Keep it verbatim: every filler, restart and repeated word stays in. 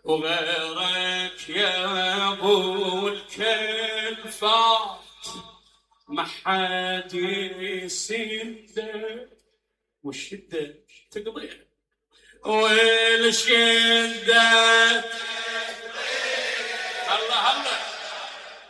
وغيرك يا ابو الكلفات ما حد يسده، والشده تقضيها والشده